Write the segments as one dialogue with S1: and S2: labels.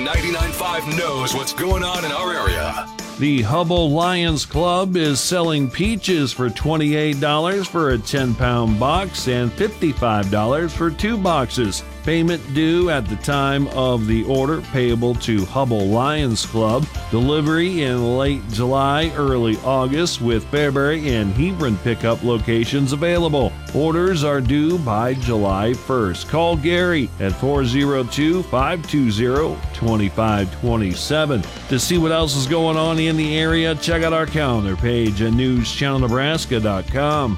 S1: 99.5 knows what's going on in our area.
S2: The Hubble Lions Club is selling peaches for $28 for a 10-pound box and $55 for 2 boxes. Payment due at the time of the order, payable to Hubble Lions Club. Delivery in late July, early August, with Fairbury and Hebron pickup locations available. Orders are due by July 1st. Call Gary at 402-520-2527. To see what else is going on in the area, check out our calendar page at newschannelnebraska.com.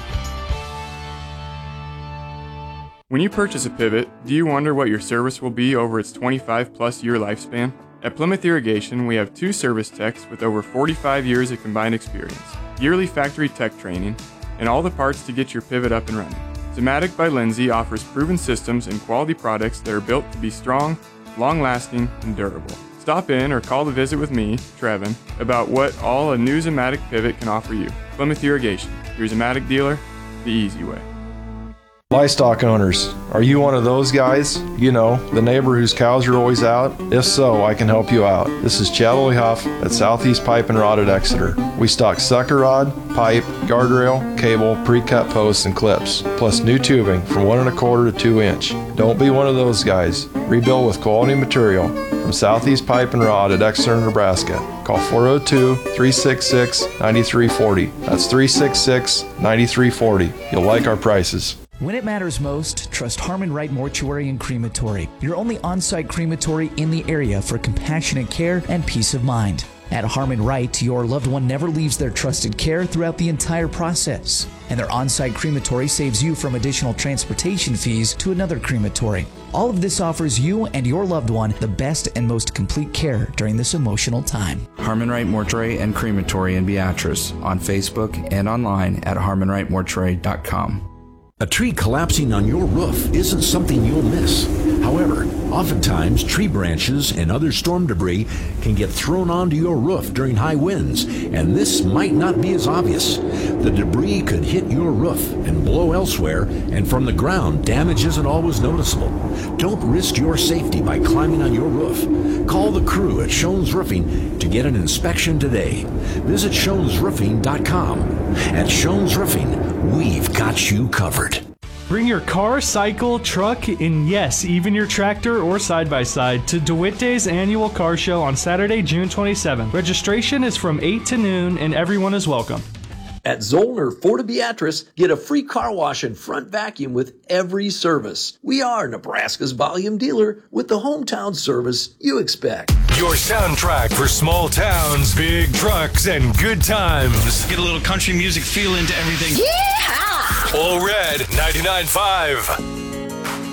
S3: When you purchase a pivot, do you wonder what your service will be over its 25-plus year lifespan? At Plymouth Irrigation, we have 2 service techs with over 45 years of combined experience, yearly factory tech training, and all the parts to get your pivot up and running. Zematic by Lindsay offers proven systems and quality products that are built to be strong, long-lasting, and durable. Stop in or call to visit with me, Trevin, about what all a new Zematic pivot can offer you. Plymouth Irrigation, your Zematic dealer, the easy way.
S4: Livestock owners, are you one of those guys? You know, the neighbor whose cows are always out? If so, I can help you out. This is Chad Lee Huff at Southeast Pipe and Rod at Exeter. We stock sucker rod, pipe, guardrail, cable, pre-cut posts, and clips, plus new tubing from 1 1/4 to 2 inch. Don't be one of those guys. Rebuild with quality material from Southeast Pipe and Rod at Exeter, Nebraska. Call 402-366-9340. That's 366-9340. You'll like our prices.
S5: When it matters most, trust Harmon Wright Mortuary and Crematory, your only on-site crematory in the area for compassionate care and peace of mind. At Harmon Wright, your loved one never leaves their trusted care throughout the entire process, and their on-site crematory saves you from additional transportation fees to another crematory. All of this offers you and your loved one the best and most complete care during this emotional time.
S6: Harmon Wright Mortuary and Crematory in Beatrice on Facebook and online at harmonwrightmortuary.com.
S7: A tree collapsing on your roof isn't something you'll miss. However, oftentimes tree branches and other storm debris can get thrown onto your roof during high winds, and this might not be as obvious. The debris could hit your roof and blow elsewhere, and from the ground, damage isn't always noticeable. Don't risk your safety by climbing on your roof. Call the crew at Schoen's Roofing to get an inspection today. Visit SchoensRoofing.com. At Schoen's Roofing, we've got you covered.
S8: Bring your car, cycle, truck, and yes, even your tractor or side-by-side to DeWitt Day's annual car show on Saturday, June 27th. Registration is from 8 to noon and everyone is welcome.
S9: At Zollner Ford of Beatrice, get a free car wash and front vacuum with every service. We are Nebraska's volume dealer with the hometown service you expect.
S1: Your soundtrack for small towns, big trucks, and good times.
S10: Get a little country music feel into everything.
S1: Yeehaw! All Red 99.5.